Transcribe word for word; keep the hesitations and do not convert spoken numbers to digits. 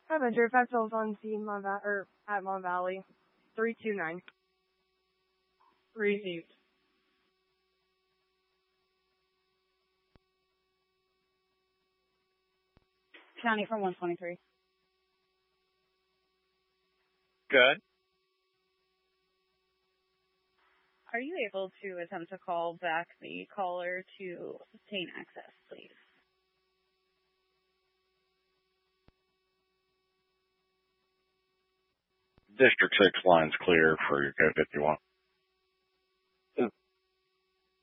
Avenger, Vessels on scene, Mon Va- or at Mon Valley. three two nine. Received. County from one twenty-three. Good. Are you able to attempt to call back the caller to obtain access, please? District six line's clear for your code fifty-one.